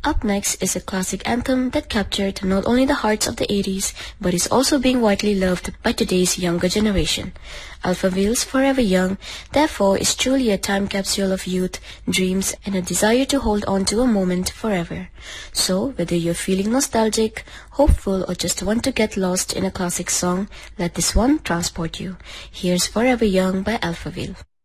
Up next is a classic anthem that captured not only the hearts of the 80s, but is also being widely loved by today's younger generation. Alphaville's Forever Young, therefore, is truly a time capsule of youth, dreams, and a desire to hold on to a moment forever. So, whether you're feeling nostalgic, hopeful, or just want to get lost in a classic song, let this one transport you. Here's Forever Young by Alphaville.